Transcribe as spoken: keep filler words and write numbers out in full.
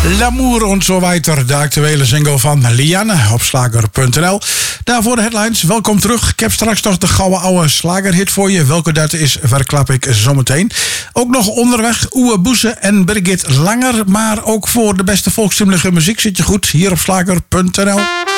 L'amour en zo weiter, de actuele single van Lianne op slager punt n l. Daarvoor de headlines. Welkom terug. Ik heb straks nog de gouden oude slagerhit voor je. Welke dat is, verklap ik zometeen. Ook nog onderweg Oewe Boeze en Birgit Langer. Maar ook voor de beste volkstumelige muziek zit je goed hier op slager punt n l.